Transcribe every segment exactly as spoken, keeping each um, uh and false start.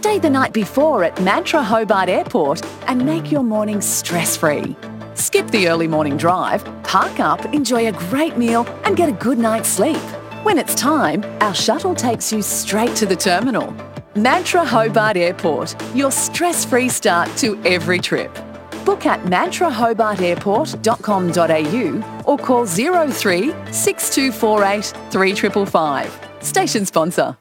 Stay the night before at Mantra Hobart Airport and make your morning stress-free. Skip the early morning drive, park up, enjoy a great meal and get a good night's sleep. When it's time, our shuttle takes you straight to the terminal. Mantra Hobart Airport, your stress-free start to every trip. Book at mantra hobart airport dot com dot a u or call zero three six two four eight three five five five. Station sponsor.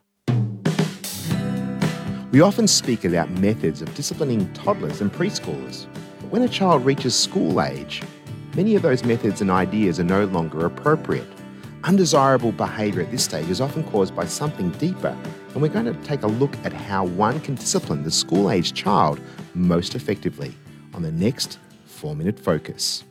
We often speak about methods of disciplining toddlers and preschoolers, but when a child reaches school age, many of those methods and ideas are no longer appropriate. Undesirable behaviour at this stage is often caused by something deeper, and we're going to take a look at how one can discipline the school-age child most effectively on the next four-Minute Focus.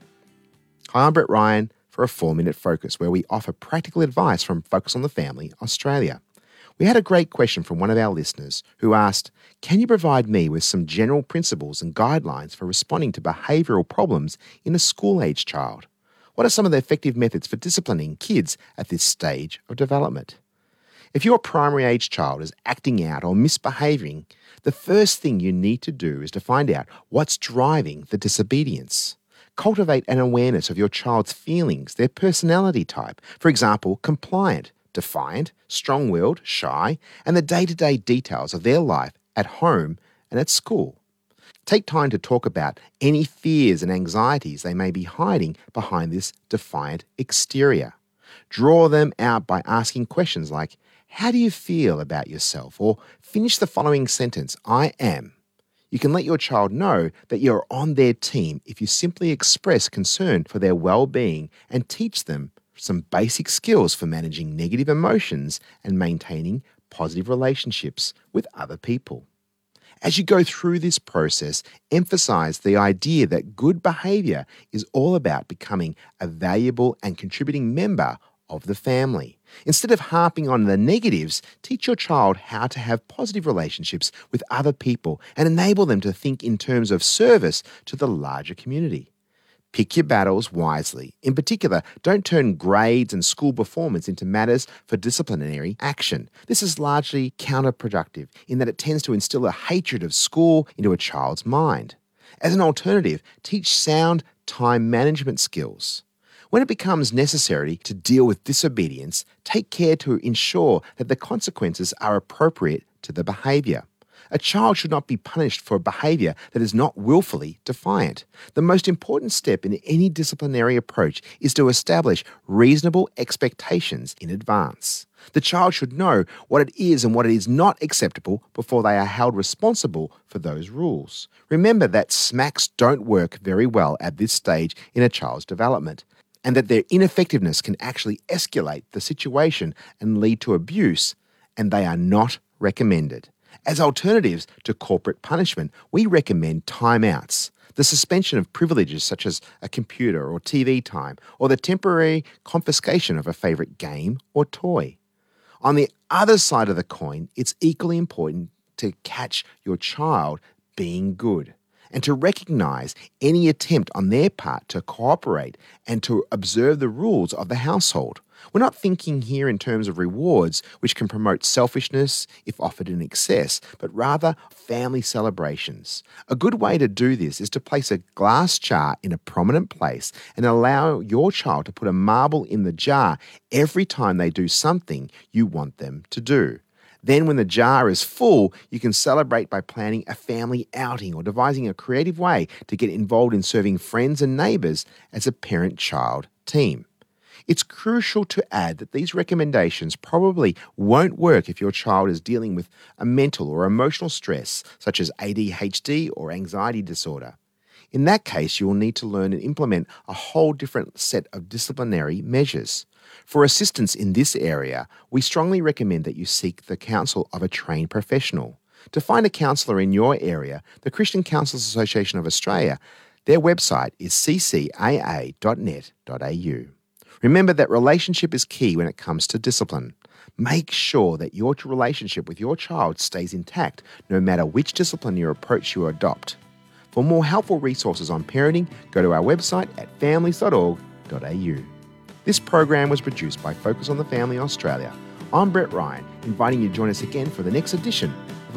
Hi, I'm Brett Ryan for a four-Minute Focus, where we offer practical advice from Focus on the Family Australia. We had a great question from one of our listeners who asked, can you provide me with some general principles and guidelines for responding to behavioural problems in a school-age child? What are some of the effective methods for disciplining kids at this stage of development? If your primary age child is acting out or misbehaving, the first thing you need to do is to find out what's driving the disobedience. Cultivate an awareness of your child's feelings, their personality type. For example, compliant, defiant, strong-willed, shy, and the day-to-day details of their life at home and at school. Take time to talk about any fears and anxieties they may be hiding behind this defiant exterior. Draw them out by asking questions like, how do you feel about yourself? Or finish the following sentence, I am. You can let your child know that you're on their team if you simply express concern for their well-being and teach them some basic skills for managing negative emotions and maintaining positive relationships with other people. As you go through this process, emphasize the idea that good behavior is all about becoming a valuable and contributing member of the family. Instead of harping on the negatives, teach your child how to have positive relationships with other people and enable them to think in terms of service to the larger community. Pick your battles wisely. In particular, don't turn grades and school performance into matters for disciplinary action. This is largely counterproductive in that it tends to instill a hatred of school into a child's mind. As an alternative, teach sound time management skills. When it becomes necessary to deal with disobedience, take care to ensure that the consequences are appropriate to the behaviour. A child should not be punished for a behaviour that is not willfully defiant. The most important step in any disciplinary approach is to establish reasonable expectations in advance. The child should know what it is and what it is not acceptable before they are held responsible for those rules. Remember that smacks don't work very well at this stage in a child's development, and that their ineffectiveness can actually escalate the situation and lead to abuse, and they are not recommended. As alternatives to corporate punishment, we recommend timeouts, the suspension of privileges such as a computer or T V time, or the temporary confiscation of a favourite game or toy. On the other side of the coin, it's equally important to catch your child being good and to recognise any attempt on their part to cooperate and to observe the rules of the household. We're not thinking here in terms of rewards, which can promote selfishness if offered in excess, but rather family celebrations. A good way to do this is to place a glass jar in a prominent place and allow your child to put a marble in the jar every time they do something you want them to do. Then when the jar is full, you can celebrate by planning a family outing or devising a creative way to get involved in serving friends and neighbours as a parent-child team. It's crucial to add that these recommendations probably won't work if your child is dealing with a mental or emotional stress, such as A D H D or anxiety disorder. In that case, you will need to learn and implement a whole different set of disciplinary measures. For assistance in this area, we strongly recommend that you seek the counsel of a trained professional. To find a counsellor in your area, the Christian Counsellors Association of Australia, their website is c c a a dot net dot a u. Remember that relationship is key when it comes to discipline. Make sure that your relationship with your child stays intact no matter which discipline or approach you adopt. For more helpful resources on parenting, go to our website at families dot org dot a u. This program was produced by Focus on the Family Australia. I'm Brett Ryan, inviting you to join us again for the next edition of A four minute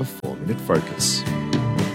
Focus.